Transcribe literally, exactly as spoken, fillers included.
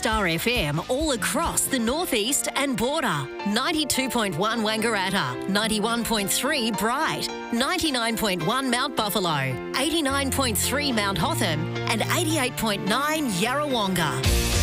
Star F M all across the northeast and border. ninety-two point one Wangaratta, ninety-one point three Bright, ninety-nine point one Mount Buffalo, eighty-nine point three Mount Hotham and eighty-eight point nine Yarrawonga.